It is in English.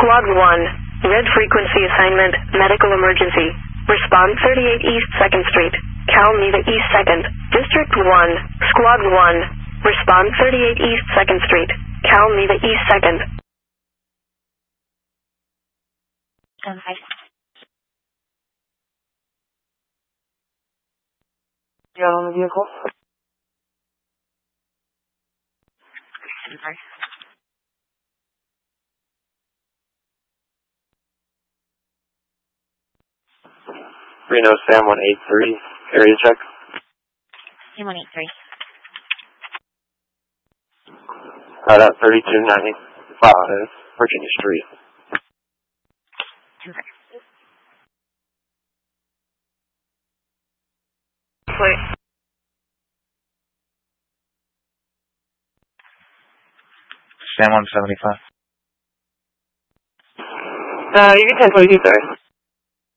Squad 1, red frequency assignment, medical emergency. Respond 38 East 2nd Street, Calmeda East 2nd, District 1, Squad 1. Respond 38 East 2nd Street, Calmeda East 2nd. Hi. You on the vehicle? Okay. Reno Sam 183, area check. Sam 183. At 3295 Virginia Street. Okay. Wait. Sam 175. You can 1022, sorry.